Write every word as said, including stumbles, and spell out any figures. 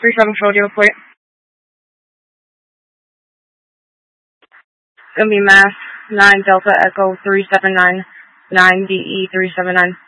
three seven control, do you have a point? It's gonna be Mass nine Delta Echo three seven nine nine D E three seven nine.